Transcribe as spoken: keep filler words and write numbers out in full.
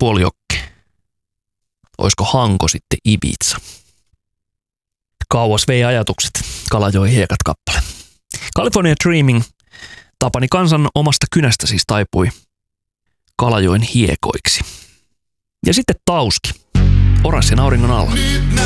puolijokke. Oisko Hanko sitten Ibiza? Kauas vei ajatukset. Kalajoen hiekat kappale. California Dreaming. Tapani Kansan omasta kynästä siis taipui Kalajoen hiekoiksi. Ja sitten Tauski. Oranssin auringon alla.